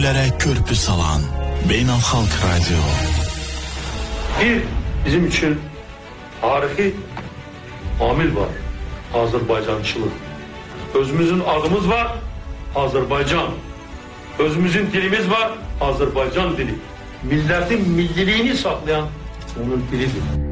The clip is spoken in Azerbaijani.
Körpü salan Beynəlxalq Radio. Bizim için tarihi amil var. Azerbaycançılık. Özümüzün adımız var. Azerbaycan. Özümüzün dilimiz var. Azerbaycan dili. Milletin milliliğini saklayan onun dilidir.